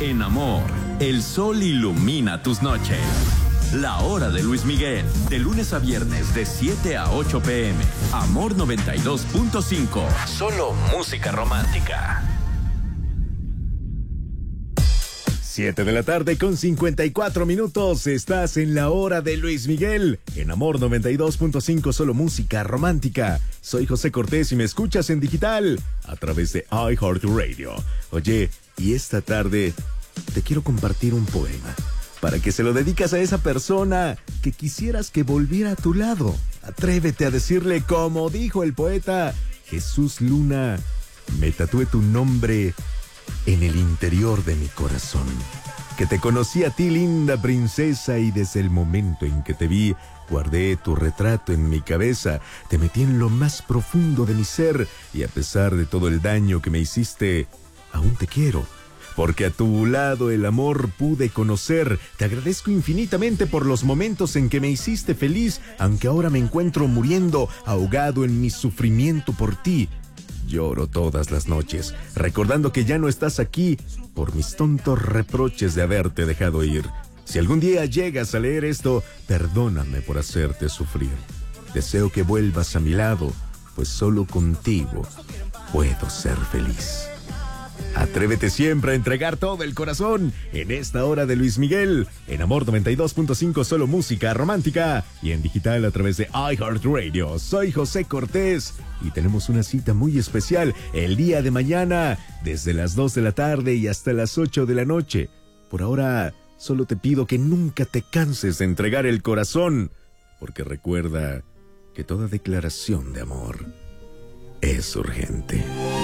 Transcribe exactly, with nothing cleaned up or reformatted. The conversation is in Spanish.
En Amor, el sol ilumina tus noches. La hora de Luis Miguel, de lunes a viernes de siete a ocho pe eme. Amor noventa y dos punto cinco. Solo música romántica. siete de la tarde con cincuenta y cuatro minutos. Estás en la hora de Luis Miguel. En Amor noventa y dos punto cinco, solo música romántica. Soy José Cortés y me escuchas en digital a través de iHeartRadio. Oye, y esta tarde te quiero compartir un poema para que se lo dedicas a esa persona que quisieras que volviera a tu lado. Atrévete a decirle como dijo el poeta Jesús Luna: me tatué tu nombre en el interior de mi corazón. Que te conocí a ti, linda princesa, y desde el momento en que te vi, guardé tu retrato en mi cabeza, te metí en lo más profundo de mi ser, y a pesar de todo el daño que me hiciste, aún te quiero. Porque a tu lado el amor pude conocer. Te agradezco infinitamente por los momentos en que me hiciste feliz, aunque ahora me encuentro muriendo, ahogado en mi sufrimiento por ti. Lloro todas las noches, recordando que ya no estás aquí por mis tontos reproches de haberte dejado ir. Si algún día llegas a leer esto, perdóname por hacerte sufrir. Deseo que vuelvas a mi lado, pues solo contigo puedo ser feliz. Atrévete siempre a entregar todo el corazón en esta hora de Luis Miguel, en Amor noventa y dos punto cinco, solo música romántica, y en digital a través de iHeartRadio. Soy José Cortés y tenemos una cita muy especial el día de mañana, desde las dos de la tarde y hasta las ocho de la noche. Por ahora, solo te pido que nunca te canses de entregar el corazón, porque recuerda que toda declaración de amor es urgente.